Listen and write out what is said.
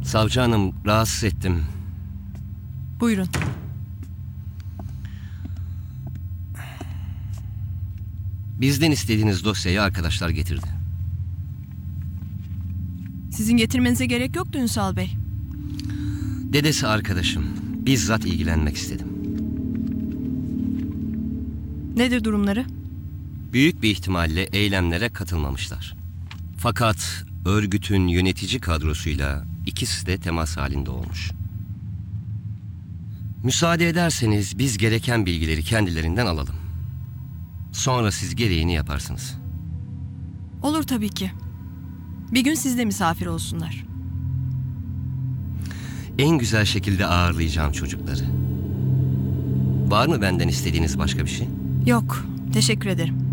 Savcı hanım, rahatsız ettim. Buyurun. Bizden istediğiniz dosyayı arkadaşlar getirdi. Sizin getirmenize gerek yoktu Ünsal Bey. Dedesi arkadaşım. Bizzat ilgilenmek istedim. Nedir durumları? Büyük bir ihtimalle eylemlere katılmamışlar. Fakat örgütün yönetici kadrosuyla ikisi de temas halinde olmuş. Müsaade ederseniz biz gereken bilgileri kendilerinden alalım. Sonra siz gereğini yaparsınız. Olur tabii ki. Bir gün siz de misafir olsunlar. En güzel şekilde ağırlayacağım çocukları. Var mı benden istediğiniz başka bir şey? Yok, teşekkür ederim.